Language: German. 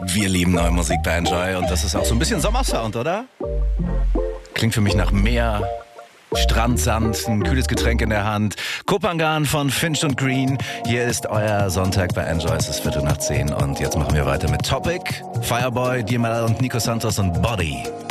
Wir lieben neue Musik bei Enjoy und das ist auch so ein bisschen Sommersound, oder? Klingt für mich nach Meer, Strand, Sand, ein kühles Getränk in der Hand. Kopangan von Finch und Green. Hier ist euer Sonntag bei Enjoy. Es ist 10:15 und jetzt machen wir weiter mit Topic, Fireboy, Diamal und Nico Santos und Body.